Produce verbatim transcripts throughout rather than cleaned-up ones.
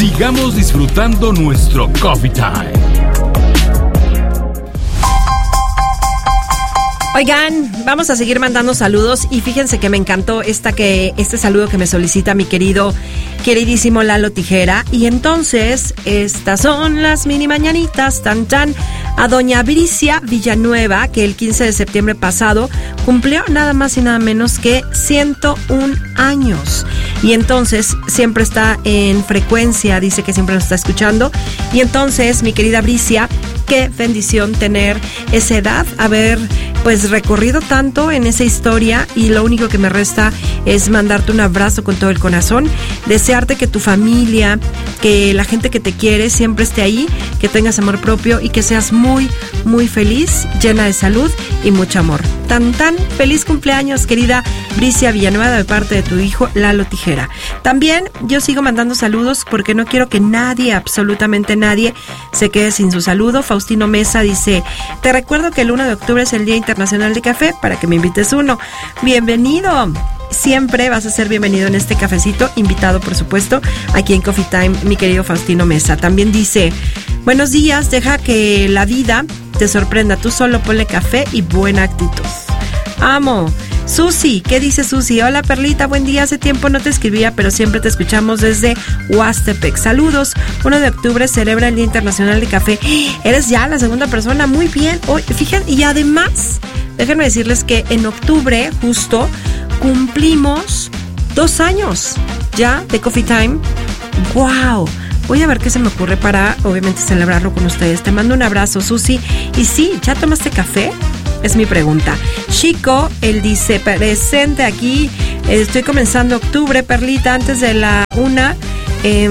Sigamos disfrutando nuestro Coffee Time. Oigan, vamos a seguir mandando saludos y fíjense que me encantó esta que este saludo que me solicita mi querido, queridísimo Lalo Tijera. Y entonces, estas son las mini mañanitas, tan tan, a doña Bricia Villanueva, que el quince de septiembre pasado cumplió nada más y nada menos que ciento un años. Y entonces siempre está en frecuencia, dice que siempre nos está escuchando. Y entonces, mi querida Bricia, qué bendición tener esa edad, haber pues recorrido tanto en esa historia, y lo único que me resta es mandarte un abrazo con todo el corazón, desearte que tu familia, que la gente que te quiere siempre esté ahí, que tengas amor propio y que seas muy, muy feliz, llena de salud y mucho amor. Tan, tan feliz cumpleaños, querida Bricia Villanueva, de parte de tu hijo Lalo Tijera. También yo sigo mandando saludos porque no quiero que nadie, absolutamente nadie, se quede sin su saludo. Faustino Mesa dice: te recuerdo que el uno de octubre es el Día Internacional de Café, para que me invites uno. Bienvenido. Siempre vas a ser bienvenido en este cafecito, invitado por supuesto, aquí en Coffee Time, mi querido Faustino Mesa. También dice: buenos días, deja que la vida te sorprenda, tú solo ponle café y buena actitud. Amo. Susi, ¿qué dice Susi? Hola Perlita, buen día, hace tiempo no te escribía, pero siempre te escuchamos desde Huastepec. Saludos, uno de octubre celebra el Día Internacional de Café. Eres ya la segunda persona, muy bien. Hoy, fíjense, y además, déjenme decirles que en octubre justo cumplimos dos años ya de Coffee Time. ¡Wow! Voy a ver qué se me ocurre para, obviamente, celebrarlo con ustedes. Te mando un abrazo, Susi. Y sí, ¿ya tomaste café? Es mi pregunta. Chico, él dice: presente aquí. Estoy comenzando octubre, Perlita, antes de la una. Eh,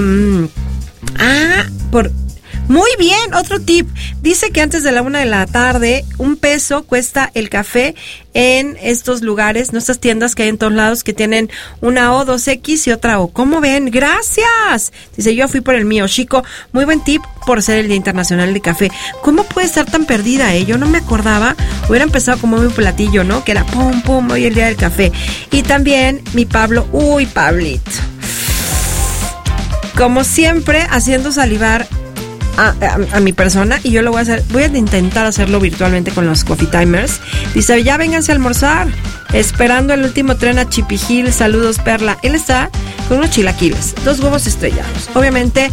ah, por... Muy bien, otro tip. Dice que antes de la una de la tarde, un peso cuesta el café en estos lugares, nuestras tiendas que hay en todos lados, que tienen una O, dos X y otra O. ¿Cómo ven? ¡Gracias! Dice: yo fui por el mío, Chico. Muy buen tip por ser el Día Internacional de Café. ¿Cómo puede estar tan perdida, eh? Yo no me acordaba. Hubiera empezado como un platillo, ¿no? Que era pum, pum, hoy el Día del Café. Y también mi Pablo. Uy, Pablito. Como siempre, haciendo salivar A, a, a mi persona, y yo lo voy a hacer, voy a intentar hacerlo virtualmente con los Coffee Timers. Dice: ya vénganse a almorzar, esperando el último tren a Chipijil. Saludos, Perla. Él está con unos chilaquiles, dos huevos estrellados, obviamente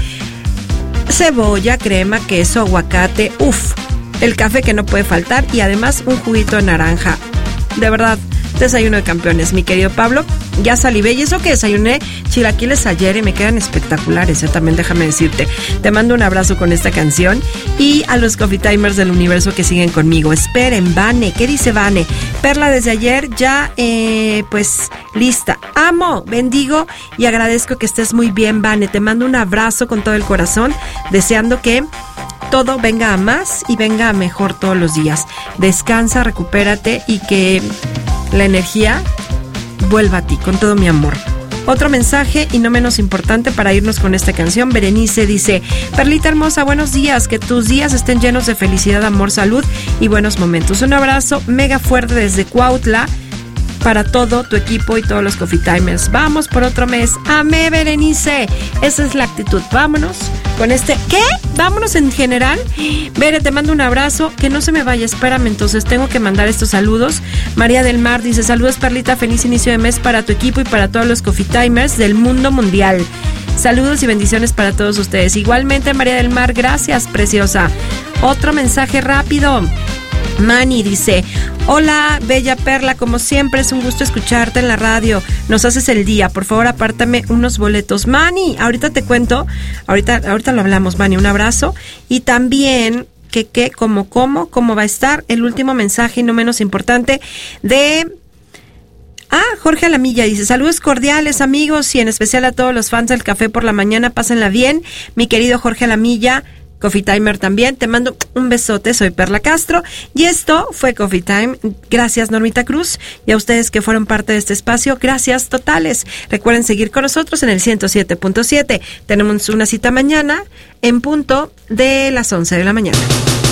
cebolla, crema, queso, aguacate, uff, el café que no puede faltar, y además un juguito de naranja. De verdad, desayuno de campeones, mi querido Pablo. Ya salivé, y eso que desayuné chilaquiles ayer y me quedan espectaculares, ¿eh? También déjame decirte. Te mando un abrazo con esta canción, y a los Coffee Timers del universo que siguen conmigo. Esperen, Vane, ¿qué dice Vane? Perla, desde ayer ya, eh, pues, lista. Amo, bendigo y agradezco que estés muy bien, Vane. Te mando un abrazo con todo el corazón, deseando que todo venga a más y venga a mejor todos los días. Descansa, recupérate, y que la energía vuelva a ti con todo mi amor. Otro mensaje, y no menos importante, para irnos con esta canción. Berenice dice: Perlita hermosa, buenos días, que tus días estén llenos de felicidad, amor, salud y buenos momentos. Un abrazo mega fuerte desde Cuautla para todo tu equipo y todos los Coffee Timers. Vamos por otro mes. Amé, Berenice. Esa es la actitud. Vámonos con este. ¿Qué? Vámonos en general. Bere, te mando un abrazo. Que no se me vaya. Espérame, entonces tengo que mandar estos saludos. María del Mar dice: saludos, Perlita. Feliz inicio de mes para tu equipo y para todos los Coffee Timers del mundo mundial. Saludos y bendiciones para todos ustedes. Igualmente, María del Mar. Gracias, preciosa. Otro mensaje rápido. Manny dice: hola, bella Perla, como siempre es un gusto escucharte en la radio, nos haces el día, por favor apártame unos boletos. Manny, ahorita te cuento, ahorita, ahorita lo hablamos, Manny, un abrazo. Y también, que, que, como, cómo, cómo va a estar el último mensaje, y no menos importante, de... Ah, Jorge Alamilla dice: saludos cordiales, amigos, y en especial a todos los fans del Café por la Mañana, pásenla bien. Mi querido Jorge Alamilla, Coffee Timer también, te mando un besote, soy Perla Castro, y esto fue Coffee Time. Gracias, Normita Cruz, y a ustedes que fueron parte de este espacio, gracias totales. Recuerden seguir con nosotros en el ciento siete punto siete. Tenemos una cita mañana en punto de las once de la mañana.